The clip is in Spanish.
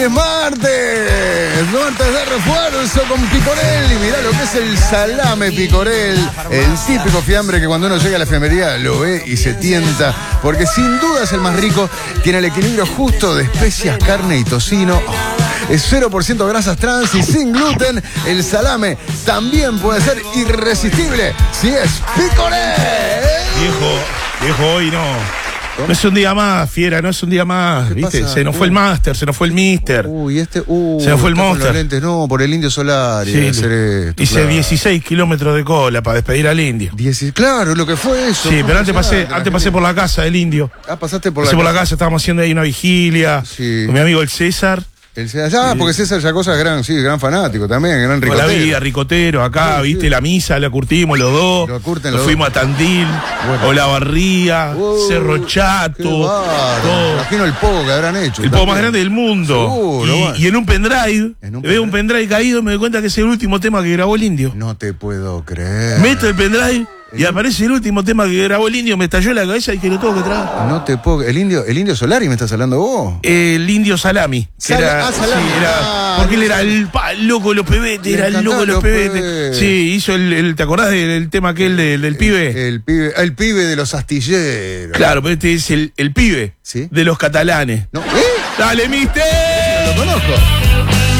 es martes de refuerzo con Picorel. Y mirá lo que es el salame Picorel, el típico fiambre que cuando uno llega a la fiambrería lo ve y se tienta, porque sin duda es el más rico, tiene el equilibrio justo de especias, carne y tocino. Es 0% grasas trans y sin gluten. El salame también puede ser irresistible si es Picorel. Viejo, hoy no. No es un día más, fiera, no es un día más, ¿viste? Pasa? Se nos fue el máster, se nos fue el mister. Se nos fue el Monster. No, por el Indio Solar. Sí, hice claro. 16 kilómetros de cola para despedir al Indio. Claro, lo que fue eso. Sí, pero antes pasé por la casa del Indio. Pasaste por Pasé por la casa, estábamos haciendo ahí una vigilia. Sí. Con mi amigo el César. Porque César Yacosa es gran fanático también, gran ricotero. Con la vida, ricotero, acá, Sí, viste, sí. la misa, la curtimos los dos. Nos fuimos a Tandil, Olavarría, Cerro Chato. Me imagino el pogo que habrán hecho. El pogo más grande del mundo. Seguro, y en un pendrive, veo un pendrive caído, me doy cuenta que es el último tema que grabó el Indio. No te puedo creer. Meto el pendrive y aparece el último tema que grabó el Indio, me estalló la cabeza y que lo tengo que traer. No te puedo. ¿El Indio Solari me estás hablando vos? El Indio Salami. Salami. Porque él era el loco de los pebetes, era el loco de los pebetes. Sí, hizo ¿te acordás del tema aquel del pibe? El pibe de los astilleros. Claro, pero este es el pibe ¿Sí? de los catalanes. No. ¡Dale, mister! No lo conozco.